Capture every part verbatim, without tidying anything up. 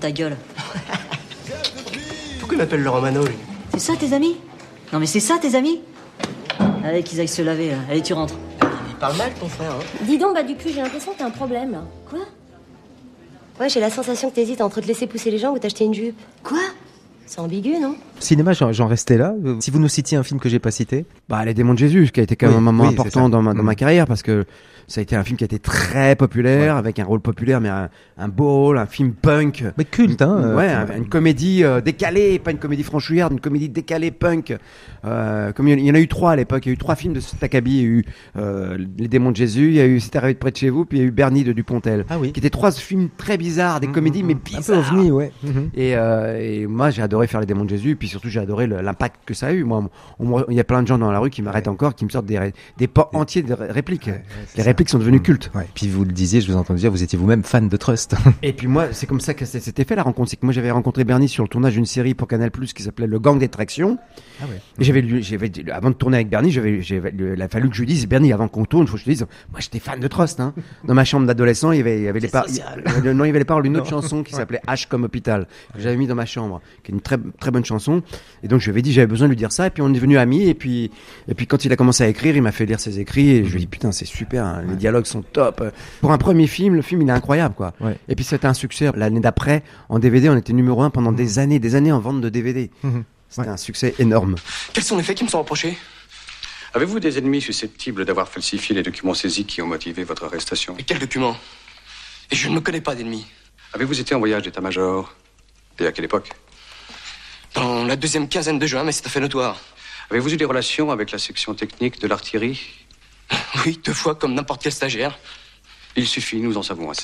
Ta gueule. Pourquoi il m'appelle Laurent Manot, lui? C'est ça tes amis? Non mais c'est ça tes amis? Allez qu'ils aillent se laver là. Allez tu rentres. Il parle mal ton frère, hein? Dis donc, bah du coup, j'ai l'impression que t'as un problème, là. Quoi? Ouais, j'ai la sensation que t'hésites entre te laisser pousser les jambes ou t'acheter une jupe. Quoi? C'est ambigu, non? Cinéma, j'en, j'en restais là. Si vous nous citiez un film que j'ai pas cité. Bah, Les Démons de Jésus, qui a été quand même Oui, un moment oui, important dans ma, dans mmh. ma carrière, parce que ça a été un film qui a été très populaire, ouais. avec un rôle populaire, mais un, un beau rôle, un film punk. Mais culte, hein. Euh, ouais, euh, un, une comédie euh, décalée, pas une comédie franchouillarde, une comédie décalée punk. Euh, comme il y en a eu trois à l'époque, il y a eu trois films de cet acabit. Il y a eu euh, Les Démons de Jésus, il y a eu C'est arrivé de près de chez vous, puis il y a eu Bernie de Dupontel. Ah oui. Qui étaient trois films très bizarres, des mmh, comédies, mmh, mais mmh. bizarres. Un peu ovni, ouais. Mmh. Et, euh, et moi, j'ai adoré faire Les Démons de Jésus, puis surtout, j'ai adoré le, l'impact que ça a eu. Moi, on, il y a plein de gens dans la rue qui m'arrêtent ouais. encore, qui me sortent des, des pans entiers de répliques. Ouais, ouais, les répliques ça. sont devenues mmh. cultes. Ouais. Puis vous le disiez, je vous ai entendu dire, vous étiez vous-même fan de Trust. Et puis moi, c'est comme ça que c'était fait la rencontre. C'est que moi, j'avais rencontré Bernie sur le tournage d'une série pour Canal+, qui s'appelait Le Gang des Tractions. Ah ouais. Et j'avais, j'avais, avant de tourner avec Bernie, j'avais, j'avais, il a fallu que je lui dise, Bernie, avant qu'on tourne, il faut que je te dise, moi, j'étais fan de Trust, hein. Dans ma chambre d'adolescent, il y avait, il y avait les paroles, non, il y avait les paroles d'une autre chanson qui ouais. s'appelait H comme hôpital, que j'avais mis dans ma chambre, qui est une très, très bonne chanson. Et donc, je lui avais dit, j'avais besoin de lui dire ça. Et puis, on est devenus amis. Et puis, et puis, quand il a commencé à écrire, il m'a fait lire ses écrits. Et je lui ai dit, putain, c'est super, hein, les dialogues sont top. Pour un premier film, le film, il est incroyable, quoi. Ouais. Et puis, c'était un succès. L'année d'après, en D V D, on était numéro un pendant mmh. des années, des années en vente de D V D. Mmh. C'était ouais. un succès énorme. Quels sont les faits qui me sont reprochés? Avez-vous des ennemis susceptibles d'avoir falsifié les documents saisis qui ont motivé votre arrestation? Et quels documents? Et je ne me connais pas d'ennemis. Avez-vous été en voyage d'état-major? Et à quelle époque? Dans la deuxième quinzaine de juin, mais c'est tout à fait notoire. Avez-vous eu des relations avec la section technique de l'artillerie? Oui, deux fois, comme n'importe quel stagiaire. Il suffit, nous en savons assez.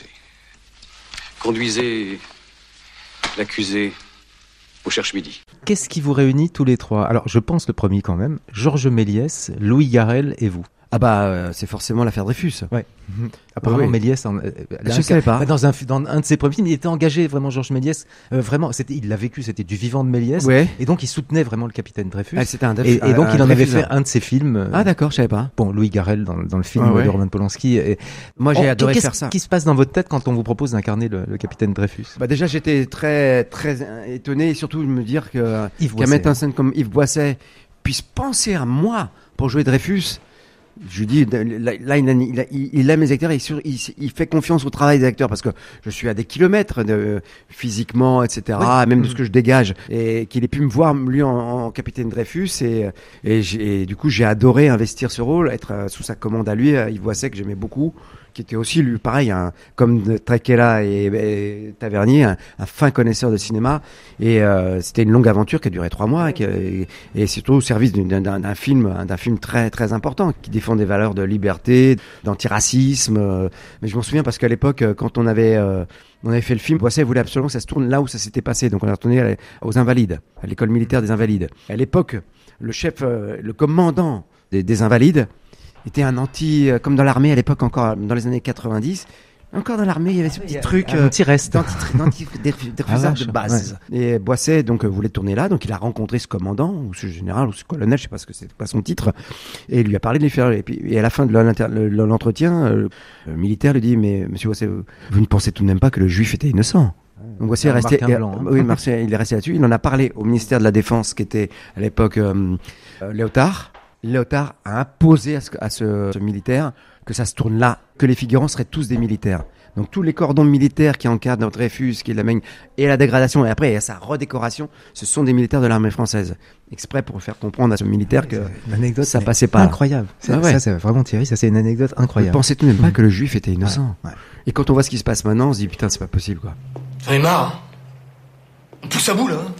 Conduisez l'accusé au Cherche-Midi. Qu'est-ce qui vous réunit tous les trois? Alors, je pense le premier quand même. Georges Méliès, Louis Garrel et vous. Ah bah, euh, c'est forcément l'affaire Dreyfus. Ouais. Mmh. Apparemment, oui. Méliès, en, euh, je ne savais pas. Dans un, dans un de ses premiers films, il était engagé vraiment, Georges Méliès. Euh, vraiment, c'était, il l'a vécu, c'était du vivant de Méliès. Ouais. Et donc, il soutenait vraiment le capitaine Dreyfus. Ah, c'était un et, et donc, un, il un en avait Dreyfus, fait un de ses films. Euh, ah d'accord, je savais pas. Bon, Louis Garrel dans, dans le film ah, ouais. de Roman Polanski. Et, moi, j'ai oh, adoré qu'est-ce faire ça. Qu'est-ce qui se passe dans votre tête quand on vous propose d'incarner le, le capitaine Dreyfus? Bah déjà, j'étais très, très étonné, et surtout de me dire que qu'un metteur en scène comme Yves Boisset puisse penser à moi pour jouer Dreyfus. Je lui dis, là, là il, a, il, a, il aime les acteurs, et il, il, il fait confiance au travail des acteurs, parce que je suis à des kilomètres de, physiquement, et cetera, oui. même de ce que je dégage, et qu'il ait pu me voir lui en, en capitaine Dreyfus, et, et, et du coup j'ai adoré investir ce rôle, être sous sa commande à lui, Yves Boisset, que j'aimais beaucoup, qui était aussi lui pareil, un, comme Tréquela et, et Tavernier, un, un fin connaisseur de cinéma, et euh, c'était une longue aventure qui a duré trois mois, et, qui, et, et surtout au service d'un, d'un, d'un film, d'un film très très important, qui défend des valeurs de liberté, d'antiracisme. Euh, mais je m'en souviens parce qu'à l'époque, quand on avait euh, on avait fait le film, Boisset voulait absolument que ça se tourne là où ça s'était passé, donc on a retourné à, aux Invalides, à l'école militaire des Invalides. À l'époque, le chef, euh, le commandant des, des Invalides était un anti, euh, comme dans l'armée à l'époque encore, dans les années quatre-vingt-dix. Encore dans l'armée, il y avait ce petit truc un petit reste d'anti-refusard de base. Ouais. Et Boisset donc euh, voulait tourner là, donc il a rencontré ce commandant ou ce général ou ce colonel, je sais pas ce que c'est, pas son titre, et il lui a parlé de les faire. Et puis et à la fin de l'entretien, euh, le militaire lui dit mais Monsieur Boisset, vous, vous ne pensez tout de même pas que le juif était innocent? Donc Boisset est resté, blanc, hein. oui, Marseille, il est resté là-dessus. Il en a parlé au ministère de la Défense, qui était à l'époque euh, euh, Léotard. Léotard a imposé à ce, à ce, ce militaire que ça se tourne là, que les figurants seraient tous des militaires. Donc tous les cordons militaires qui encadrent notre Dreyfus, qui l'amènent, et la dégradation, et après, et à sa redécoration, ce sont des militaires de l'armée française. Exprès pour faire comprendre à ce militaire que l'anecdote, ça passait pas. Incroyable. C'est, ah ouais. Ça, c'est vraiment Thierry, ça c'est une anecdote incroyable. Vous pensez tout de même pas que le juif était innocent. Ouais. Ouais. Et quand on voit ce qui se passe maintenant, on se dit putain, c'est pas possible, quoi. J'en ai marre, hein. On pousse à bout, là. Hein.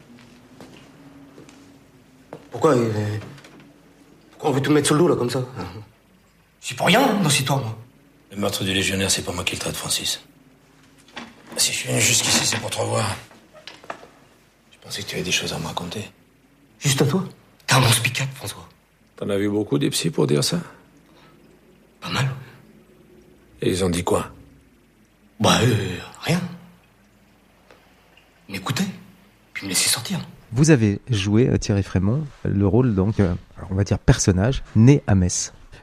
Pourquoi euh... Pourquoi on veut tout mettre sur le dos, là, comme ça? C'est pour rien, dans cette histoire, moi. Le meurtre du légionnaire, c'est pas moi qui le traite, Francis. Si je suis venu jusqu'ici, c'est pour te revoir. Je pensais que tu avais des choses à me raconter. Juste à toi? T'es un bon spicade, François. T'en as vu beaucoup des psys pour dire ça? Pas mal. Et ils ont dit quoi? Bah, euh, rien. Ils m'écoutaient, puis ils me laissaient sortir. Vous avez joué, Thierry Frémont, le rôle, donc, euh, on va dire personnage, né à Metz.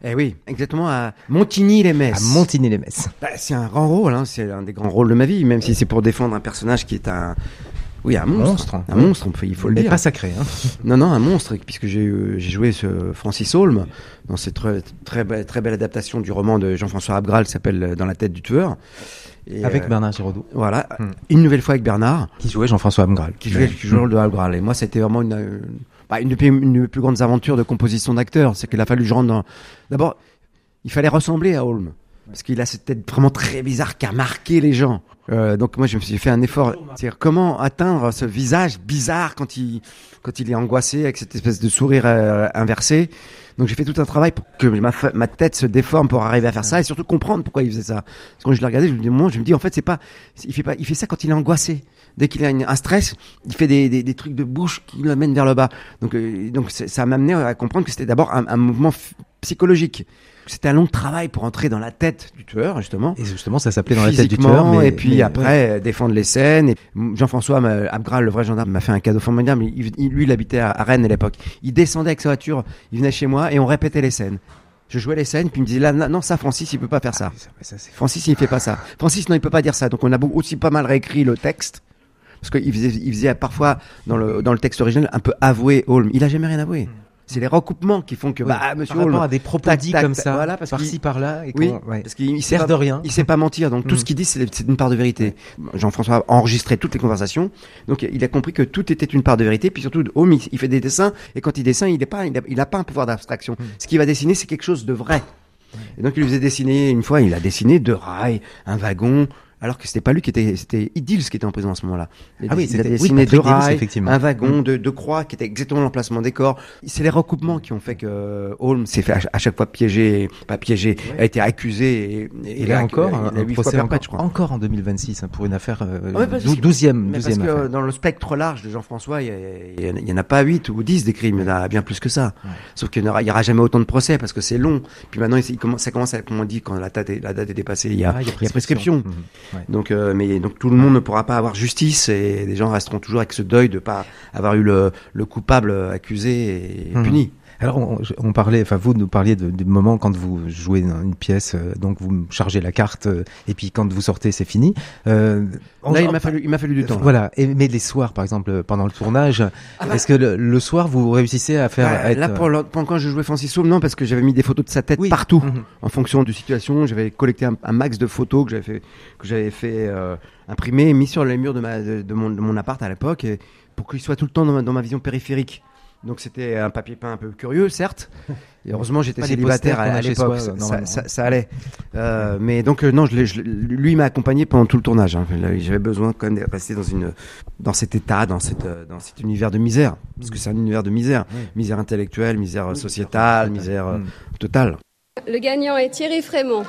Eh oui, exactement, à Montigny-les-Metz. À Montigny-les-Metz. Bah, c'est un grand rôle, hein, c'est un des grands rôles de ma vie, même si c'est pour défendre un personnage qui est un... Oui, un monstre. monstre. Un monstre, il faut le Mais dire. pas sacré. Hein. Non, non, un monstre, puisque j'ai, euh, j'ai joué ce Francis Holm dans cette très, très, belle, très belle adaptation du roman de Jean-François Abgral qui s'appelle Dans la tête du tueur. Et avec euh, Bernard Giraudot. Voilà, hum. une nouvelle fois avec Bernard. Qui jouait Jean-François Abgral. Qui jouait, qui jouait le rôle de Abgral. Et moi, c'était vraiment une, une, bah, une, des, une des plus grandes aventures de composition d'acteur. C'est qu'il a fallu que je rentre dans... D'abord, il fallait ressembler à Holm. Parce qu'il a cette tête vraiment très bizarre qui a marqué les gens. Euh, donc moi je me suis fait un effort, c'est-à-dire comment atteindre ce visage bizarre quand il quand il est angoissé avec cette espèce de sourire euh, inversé. Donc j'ai fait tout un travail pour que ma, ma tête se déforme pour arriver à faire ça et surtout comprendre pourquoi il faisait ça. Parce que quand je l'ai regardé, je me dis, moment, je me dis en fait c'est pas, il fait pas, il fait ça quand il est angoissé. Dès qu'il a une, un stress, il fait des, des, des trucs de bouche qui l'amènent vers le bas. Donc euh, donc ça m'a amené à comprendre que c'était d'abord un, un mouvement f- psychologique. C'était un long travail pour entrer dans la tête du tueur, justement. Et justement, ça s'appelait Dans la tête du tueur. Mais, et puis mais, après, ouais. défendre les scènes. Et Jean-François Abgral, le vrai gendarme, m'a fait un cadeau formidable. Il, il, lui, il habitait à, à Rennes à l'époque. Il descendait avec sa voiture, il venait chez moi et on répétait les scènes. Je jouais les scènes, puis il me disait là, non, ça, Francis, il peut pas faire ça. Ah, ça, ça Francis, il fait pas ça. Francis, non, il peut pas dire ça. Donc on a aussi pas mal réécrit le texte. Parce qu'il faisait, il faisait parfois, dans le, dans le texte original, un peu avouer Holm. Il a jamais rien avoué. Mmh. C'est les recoupements qui font que, oui, bah, monsieur par Holm. à des propos tac, dits tac, comme ça, voilà, parce par-ci, par-là. Et oui, ouais. parce qu'il sert pas, de rien. Il sait pas mentir. Donc, mmh. tout ce qu'il dit, c'est, c'est une part de vérité. Jean-François a enregistré toutes les conversations. Donc, il a compris que tout était une part de vérité. Puis surtout, Holm, il fait des dessins. Et quand il dessine, il n'est pas, il a, il a pas un pouvoir d'abstraction. Mmh. Ce qu'il va dessiner, c'est quelque chose de vrai. Et donc, il lui faisait dessiner, une fois, il a dessiné deux rails, un wagon, alors que c'était pas lui qui était, c'était Idils qui était en prison à ce moment-là. Il ah oui, il a dessiné oui, deux rails, effectivement. un wagon, mmh. deux, deux croix qui étaient exactement l'emplacement des corps. C'est les recoupements qui ont fait que euh, Holm s'est fait à, à chaque fois piégé, pas piégé, ouais. a été accusé et, et, et là encore, il a un huit procès fois encore, je crois. encore en deux mille vingt-six hein, pour une affaire euh, ouais, douzième, parce douzième que affaire. dans le spectre large de Jean-François, il y, y, y en a pas huit ou dix des crimes, il y en a bien plus que ça. Ouais. Sauf qu'il n'y aura, aura jamais autant de procès parce que c'est long. Puis maintenant, il, il commence, ça commence à, comme on dit, quand la date est, la date est dépassée, il y a, ah, il y a prescription. Il y a prescription. Mmh. Ouais. Donc, euh, mais donc tout le monde ne pourra pas avoir justice et les gens resteront toujours avec ce deuil de pas avoir eu le, le coupable accusé et mmh. puni. Alors on, on parlait, enfin vous nous parliez de, du moment quand vous jouez dans une pièce, euh, donc vous chargez la carte euh, et puis quand vous sortez c'est fini. Euh, Là il m'a fallu, il m'a fallu du temps. Voilà. Et, mais les soirs par exemple pendant le tournage, ah bah, est-ce que le, le soir vous réussissez à faire bah, être... Là pour le, pendant quand je jouais Francis Holm, non parce que j'avais mis des photos de sa tête oui. partout mmh. en fonction de situation. J'avais collecté un, un max de photos que j'avais fait, que j'avais fait euh, imprimer, mis sur les murs de ma de, de, mon, de mon appart à l'époque et pour qu'il soit tout le temps dans ma, dans ma vision périphérique. Donc c'était un papier peint un peu curieux, certes. Et heureusement j'étais pas célibataire à, à l'époque, soi, ça, ça, ça allait. Euh, mais donc euh, non, je, je, lui il m'a accompagné pendant tout le tournage. Hein. J'avais besoin quand même de rester dans une, dans cet état, dans cette, dans cet univers de misère, parce que c'est un univers de misère, oui. misère intellectuelle, misère oui, sociétale, misère euh, totale. Le gagnant est Thierry Frémont.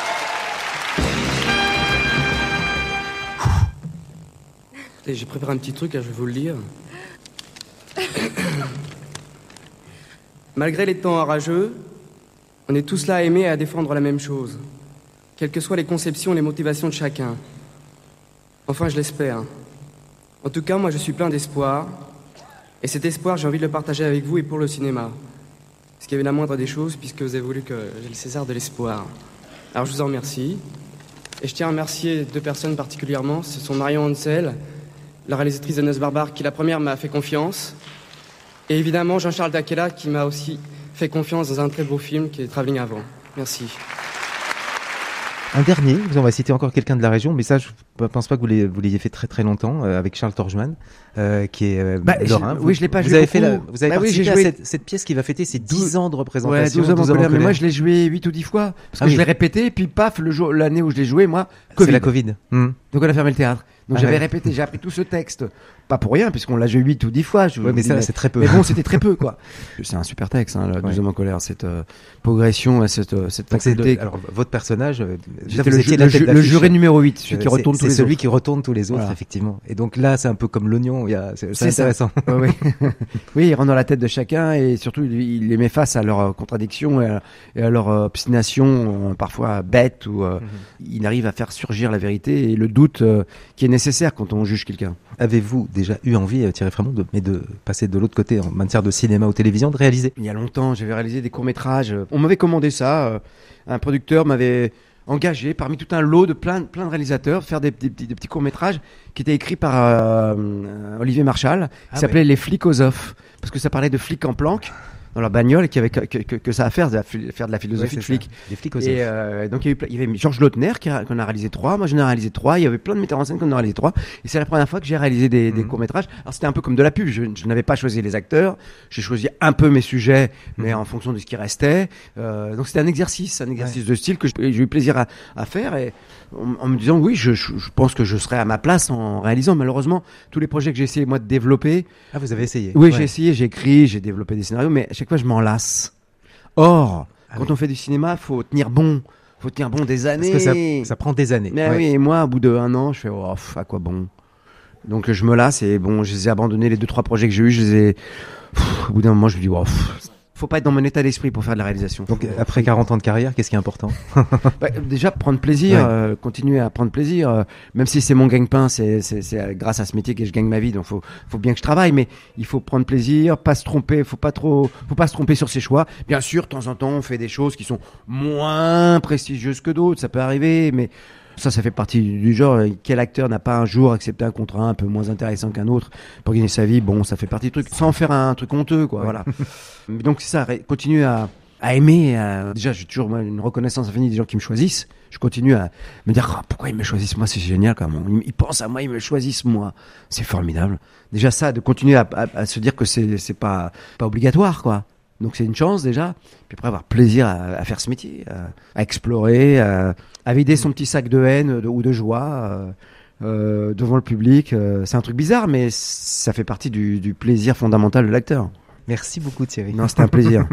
J'ai préparé un petit truc, là, je vais vous le lire. Malgré les temps orageux, on est tous là à aimer et à défendre la même chose, quelles que soient les conceptions et les motivations de chacun. Enfin, je l'espère. En tout cas, moi, je suis plein d'espoir, et cet espoir, j'ai envie de le partager avec vous et pour le cinéma. Ce qui est la moindre des choses, puisque vous avez voulu que j'ai le César de l'espoir. Alors, je vous en remercie. Et je tiens à remercier deux personnes particulièrement. Ce sont Marion Hansel, la réalisatrice de Noces barbares, qui la première m'a fait confiance. Et évidemment, Jean-Charles Daquela, qui m'a aussi fait confiance dans un très beau film qui est Travelling Avant. Merci. Un dernier, on va citer encore quelqu'un de la région, mais ça, je ne pense pas que vous l'ayez, vous l'ayez fait très très longtemps, euh, avec Charles Torjman, euh, qui est euh, bah, lorrain. Oui, je l'ai pas vous joué avez beaucoup. Fait la, vous avez bah, participé oui, j'ai joué... à cette, cette pièce qui va fêter ses dix ans de représentation. Ouais, douze ans, douze ans, mais moi je l'ai joué huit ou dix fois. Parce que ah, je oui. l'ai répété, et puis paf, le jour, l'année où je l'ai joué, moi, Covid. C'est la Covid. Mmh. Donc on a fermé le théâtre. Donc ah, j'avais ouais. répété, j'ai appris tout ce texte. Pas pour rien, puisqu'on l'a joué huit ou dix fois. Je ouais, mais ça, mais, c'est très peu. Mais bon, c'était très peu, quoi. C'est un super texte, hein, le douze hommes en colère, cette euh, progression, cette, euh, cette faculté. Le, alors, votre personnage, j'étais le, ju- le, ju- le juré numéro huit, celui qui retourne tous les autres. C'est celui qui retourne tous les autres, voilà. Effectivement. Et donc là, c'est un peu comme l'oignon, il y a, c'est, c'est, c'est intéressant. Ouais, oui. Oui, il rentre dans la tête de chacun et surtout, il, il les met face à leurs contradictions et à, et à leur obstination, euh, parfois bête, où euh, mm-hmm. il arrive à faire surgir la vérité et le doute euh, qui est nécessaire. nécessaire quand on juge quelqu'un. Avez-vous déjà eu envie, Thierry Frémont, de, mais de passer de l'autre côté en matière de cinéma ou télévision, de réaliser? Il y a longtemps, j'avais réalisé des courts-métrages. On m'avait commandé ça. Euh, un producteur m'avait engagé parmi tout un lot de plein, plein de réalisateurs, faire des, des, des, des petits courts-métrages qui étaient écrits par euh, euh, Olivier Marchal, qui ah s'appelait ouais. Les flics-osophes, parce que ça parlait de flics en planque dans leur bagnole, qui avait que, que, que, que ça à faire, de la, faire de la philosophie ouais, de flic. Des flics aux Et euh, donc il y, avait, il y avait Georges Lautner qui a, qu'on a réalisé trois, moi j'en ai réalisé trois, il y avait plein de metteurs en scène qu'on a réalisé trois, et c'est la première fois que j'ai réalisé des, mmh. des courts-métrages. Alors c'était un peu comme de la pub, je, je n'avais pas choisi les acteurs, j'ai choisi un peu mes sujets, mais mmh. en fonction de ce qui restait. Euh, donc c'était un exercice, un exercice ouais. de style que je, j'ai eu plaisir à, à faire, et en, en me disant oui, je, je, je pense que je serai à ma place en réalisant. Malheureusement, tous les projets que j'ai essayé moi de développer. Ah, vous avez essayé? Oui, ouais. j'ai essayé, j'ai écrit, j'ai développé des scénarios, mais à chaque fois je m'en lasse. Or, ah quand oui. on fait du cinéma, faut tenir bon, faut tenir bon des années. Parce que ça, ça prend des années. Mais ouais. oui, et moi, au bout de un an, je fais oh, pff, à quoi bon. Donc je me lasse et bon, je les ai abandonnés les deux trois projets que j'ai eu, je les ai. Pff, au bout d'un moment, je me dis oh, pff, faut pas être dans mon état d'esprit pour faire de la réalisation. Donc après quarante ans de carrière, qu'est-ce qui est important? bah, déjà prendre plaisir, ouais. euh, continuer à prendre plaisir, euh, même si c'est mon gagne-pain, c'est, c'est, c'est grâce à ce métier que je gagne ma vie, donc faut, faut bien que je travaille, mais il faut prendre plaisir, pas se tromper, faut pas trop, faut pas se tromper sur ses choix. Bien sûr, de temps en temps, on fait des choses qui sont moins prestigieuses que d'autres, ça peut arriver, mais ça, ça fait partie du genre. Quel acteur n'a pas un jour accepté un contrat un peu moins intéressant qu'un autre pour gagner sa vie? Bon, ça fait partie du truc, sans faire un truc honteux, quoi. Ouais. Voilà. Donc c'est ça, continuer à, à aimer. À... Déjà, j'ai toujours moi, une reconnaissance infinie des gens qui me choisissent. Je continue à me dire oh, pourquoi ils me choisissent moi, c'est génial quand même. Ils, ils pensent à moi, ils me choisissent moi, c'est formidable. Déjà ça, de continuer à, à, à se dire que c'est, c'est pas, pas obligatoire, quoi. Donc c'est une chance déjà, puis après avoir plaisir à, à faire ce métier, à, à explorer, à, à vider son petit sac de haine de, ou de joie euh, euh, devant le public. Euh, c'est un truc bizarre, mais ça fait partie du, du plaisir fondamental de l'acteur. Merci beaucoup Thierry. Non, c'était un plaisir.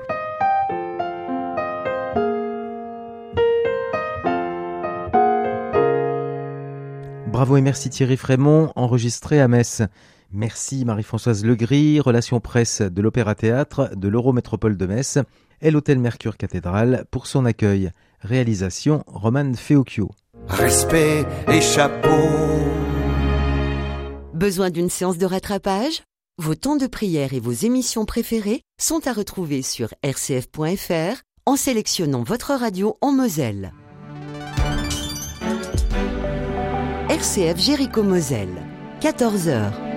Bravo et merci Thierry Frémont, enregistré à Metz. Merci Marie-Françoise Legris, relations presse de l'Opéra-Théâtre de l'Eurométropole de Metz et l'Hôtel Mercure Cathédrale pour son accueil. Réalisation Romane Feocchio. Respect et chapeau. Besoin d'une séance de rattrapage? Vos temps de prière et vos émissions préférées sont à retrouver sur r c f point f r en sélectionnant votre radio en Moselle. R C F Jéricho Moselle, quatorze heures.